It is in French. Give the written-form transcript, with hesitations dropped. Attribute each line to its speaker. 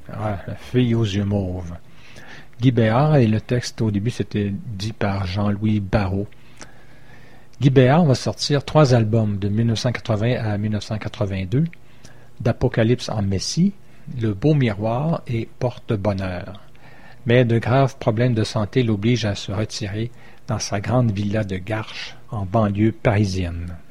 Speaker 1: Ah, la fille aux yeux mauves. Guy Béard, et le texte au début c'était dit par Jean-Louis Barrault. Guy Béard va sortir 3 albums de 1980 à 1982, d'Apocalypse en Messie, Le Beau Miroir et Porte-Bonheur. Mais de graves problèmes de santé l'obligent à se retirer dans sa grande villa de Garches, en banlieue parisienne.